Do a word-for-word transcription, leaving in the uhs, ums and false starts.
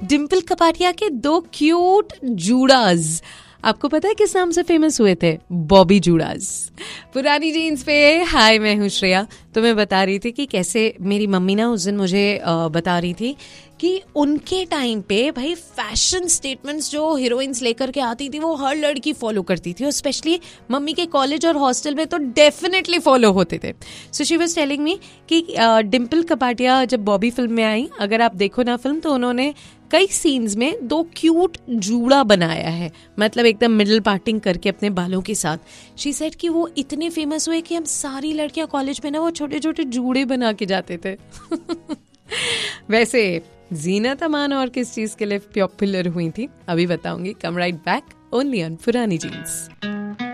डिम्पल कपाड़िया के दो क्यूट जूड़ास आपको पता है किस नाम से फेमस हुए थे? बॉबी जूड़ास। पुरानी जीन्स पे हाय, मैं हूँ श्रेया। तो मैं बता रही थी कि कैसे मेरी मम्मी ना उस दिन मुझे बता रही थी कि उनके टाइम पे भाई फैशन स्टेटमेंट्स जो हीरोइंस लेकर के आती थी वो हर लड़की फॉलो करती थी, और स्पेशली मम्मी के कॉलेज और हॉस्टल में तो डेफिनेटली फॉलो होते थे। So she was telling me कि डिम्पल कपाड़िया जब बॉबी फिल्म में आई, अगर आप देखो ना फिल्म, तो उन्होंने कई सीन्स में दो क्यूट जूड़ा बनाया है, मतलब एकदम मिडल पार्टिंग करके अपने बालों के साथ। शी सेड कि वो इतने फेमस हुए कि हम सारी लड़कियां कॉलेज में ना वो छोटे छोटे जूड़े बना के जाते थे। वैसे जीनत अमान और किस चीज के लिए पॉपुलर हुई थी अभी बताऊंगी। कम राइट बैक ओनली ऑन पुरानी जीन्स।